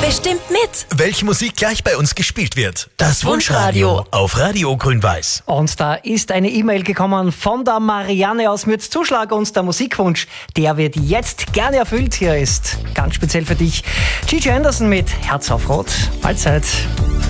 bestimmt mit. Welche Musik gleich bei uns gespielt wird. Das Wunschradio auf Radio Grün-Weiß. Und da ist eine E-Mail gekommen von der Marianne aus Mürzzuschlag und der Musikwunsch, der wird jetzt gerne erfüllt. Hier ist ganz speziell für dich Gigi Anderson mit Herz auf Rot. Mahlzeit.